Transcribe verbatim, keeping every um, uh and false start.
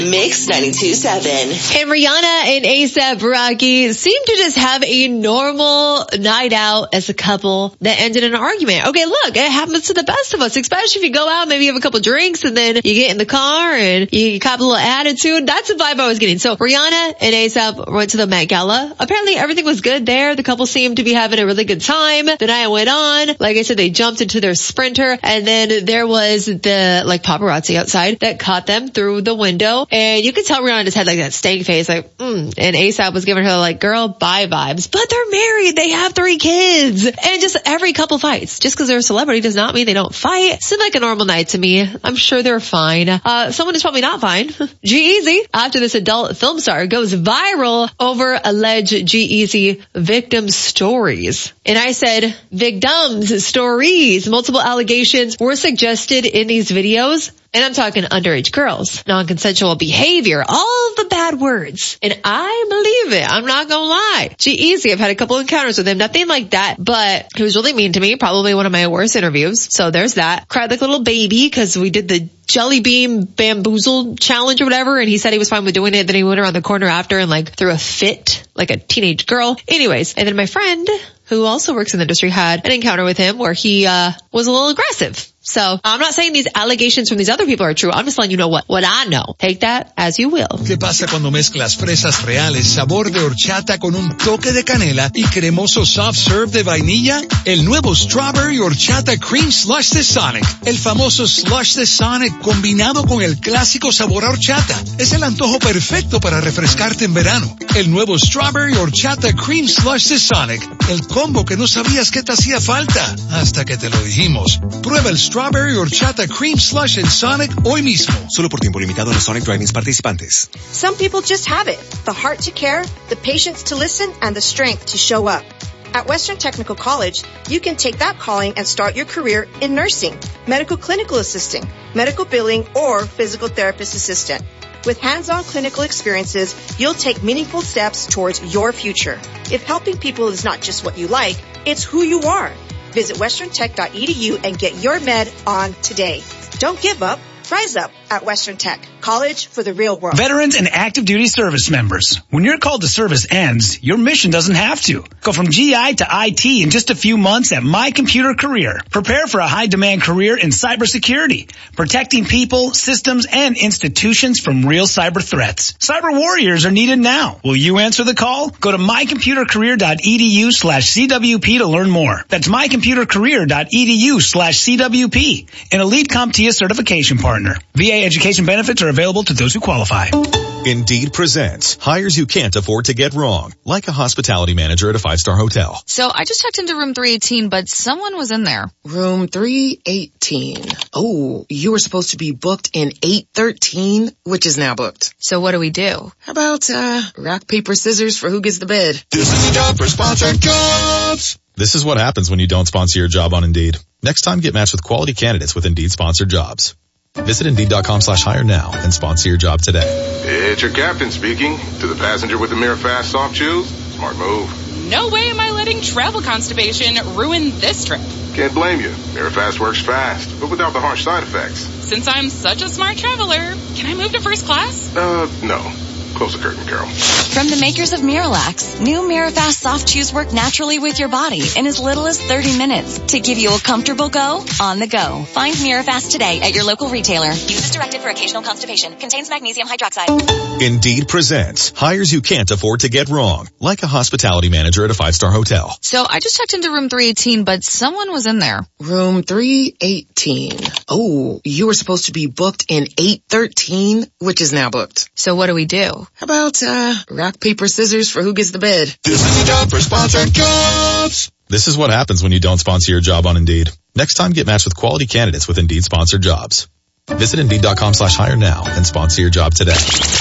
Mix ninety-two point seven. And Rihanna and A$AP Rocky seem to just have a normal night out as a couple that ended in an argument. Okay, look, it happens to the best of us, especially if you go out, maybe you have a couple drinks and then you get in the car and you cop a little attitude. That's the vibe I was getting. So Rihanna and A$AP went to the Met Gala. Apparently everything was good there. The couple seemed to be having a really good time. The night went on. Like I said, they jumped into their Sprinter, and then there was the like paparazzi outside that caught them through the window, and you could tell Rihanna just had like that stank face, like mm, and A$AP was giving her like girl bye vibes. But they're married, they have three kids, and just every couple fights. Just because they're a celebrity does not mean they don't fight. Seemed like a normal night to me. I'm sure they're fine. Uh someone is probably not fine. G-Eazy, after this adult film star goes viral over alleged G-Eazy victim stories. And I said victims stories. Multiple allegations were suggested in these videos. And I'm talking underage girls, non-consensual behavior, all the bad words. And I believe it. I'm not gonna lie. G-Eazy, I've had a couple encounters with him. Nothing like that, but he was really mean to me. Probably one of my worst interviews. So there's that. Cried like a little baby because we did the Jelly Bean Bamboozle challenge or whatever. And he said he was fine with doing it. Then he went around the corner after and like threw a fit like a teenage girl. Anyways, and then my friend, who also works in the industry, had an encounter with him where he uh was a little aggressive. So I'm not saying these allegations from these other people are true. I'm just letting you know what, what I know. Take that as you will. ¿Qué pasa cuando mezclas fresas reales, sabor de horchata con un toque de canela y cremoso soft serve de vainilla? El nuevo Strawberry Horchata Cream Slush de Sonic. El famoso slush de Sonic combinado con el clásico sabor a horchata. Es el antojo perfecto para refrescarte en verano. El nuevo Strawberry Horchata Cream Slush de Sonic. El combo que no sabías que te hacía falta hasta que te lo dijimos. Prueba el Strawberry Horchata Cream Slush en Sonic hoy mismo. Solo por tiempo limitado en los Sonic Drive-ins participantes. Some people just have it. The heart to care, the patience to listen, and the strength to show up. At Western Technical College, you can take that calling and start your career in nursing, medical clinical assisting, medical billing, or physical therapist assistant. With hands-on clinical experiences, you'll take meaningful steps towards your future. If helping people is not just what you like, it's who you are. Visit western tech dot e d u and get your med on today. Don't give up. Rise up at Western Tech. College for the real world. Veterans and active duty service members. When your call to service ends, your mission doesn't have to. Go from G I to I T in just a few months at My Computer Career. Prepare for a high-demand career in cybersecurity, protecting people, systems, and institutions from real cyber threats. Cyber warriors are needed now. Will you answer the call? Go to my computer career dot e d u slash c w p to learn more. That's my computer career dot e d u slash c w p. An Elite CompTIA certification partner. V A education benefits are available to those who qualify. Indeed presents hires you can't afford to get wrong, like a hospitality manager at a five-star hotel. So I just checked into room three eighteen, but someone was in there. Room three eighteen. Oh, you were supposed to be booked in eight thirteen, which is now booked. So what do we do? How about, uh, rock, paper, scissors for who gets the bed? This is a job for Sponsored Jobs. This is what happens when you don't sponsor your job on Indeed. Next time, get matched with quality candidates with Indeed sponsored jobs. Visit Indeed.com slash hire now and sponsor your job today. It's your captain speaking. To the passenger with the Mirror Fast soft shoes, smart move. No way am I letting travel constipation ruin this trip. Can't blame you. Mirror Fast works fast, but without the harsh side effects. Since I'm such a smart traveler, can I move to first class? Uh, no. Close the curtain, Carol. From the makers of Miralax, new Mirafast soft chews work naturally with your body in as little as thirty minutes to give you a comfortable go on the go. Find Mirafast today at your local retailer. Use as directed for occasional constipation. Contains magnesium hydroxide. Indeed presents hires you can't afford to get wrong, like a hospitality manager at a five-star hotel. So I just checked into room three eighteen, but someone was in there. Room three eighteen. Oh, you were supposed to be booked in eight thirteen, which is now booked. So what do we do? How about, uh, rock, paper, scissors for who gets the bed? This is a job for Sponsored Jobs. This is what happens when you don't sponsor your job on Indeed. Next time, get matched with quality candidates with Indeed sponsored jobs. Visit Indeed.com slash hire now and sponsor your job today.